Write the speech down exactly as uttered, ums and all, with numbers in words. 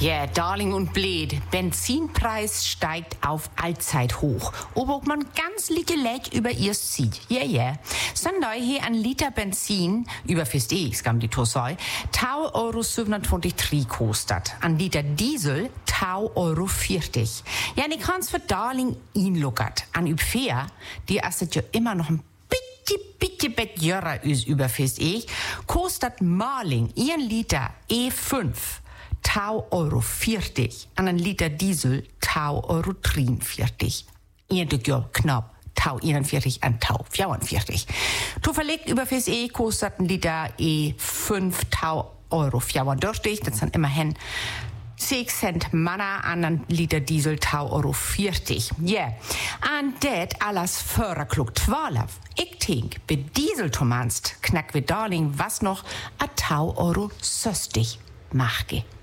Ja, Darling und Blöd. Benzinpreis steigt auf Allzeithoch. Obwohl man ganz ligeleg über ihr sieht. Ja, yeah, ja. Yeah. Sonntag hier ein Liter Benzin, über fest eh, skam die Tossoi, zwei Euro siebenundzwanzig kostet. Ein Liter Diesel, zwei Euro vierzig. Ja, und ich kann's für Darling inlockert. An Übfair, die asset ja immer noch ein bitte, bitte bet jörer is über fest ich, kostet Marling, ein Liter E fünf. zwei Euro vierzig. An ein Liter Diesel, zwei Euro dreiundvierzig. Eigentlich ja knapp. zwei einundvierzig an zwei vierundvierzig. Du verlegt über fürs E kostet ein Liter E fünf, zwei Euro vierundvierzig. Das sind immerhin sechs Cent Manna an ein Liter Diesel, zwei Euro vierzig. Ja, yeah. An det alles für klug zwölf. Ich denk, bei Diesel Tomanst knack wir Darling was noch a zwei Euro sechzig mache.